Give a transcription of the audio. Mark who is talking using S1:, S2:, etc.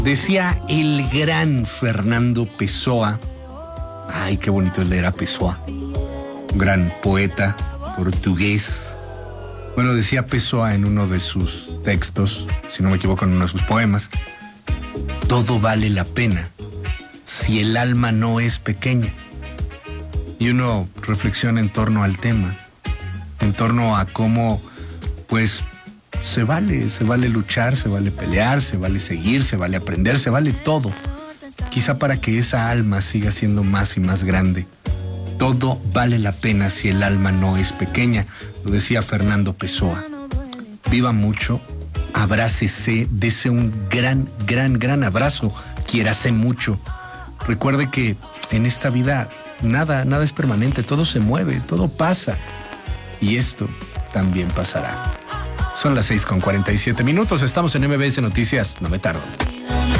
S1: Decía el gran Fernando Pessoa. Ay, qué bonito es leer a Pessoa. Un gran poeta portugués. Bueno, decía Pessoa en uno de sus textos, si no me equivoco, en uno de sus poemas: todo vale la pena si el alma no es pequeña. Y uno reflexiona en torno al tema, en torno a cómo, pues, se vale luchar, se vale pelear, se vale seguir, se vale aprender, se vale todo. Quizá para que esa alma siga siendo más y más grande. Todo vale la pena si el alma no es pequeña, lo decía Fernando Pessoa. Viva mucho, abrácese, dese un gran abrazo, quiérase mucho. Recuerde que en esta vida nada es permanente, todo se mueve, todo pasa. Y esto también pasará. Son las 6:47, estamos en MBS Noticias, no me tardo.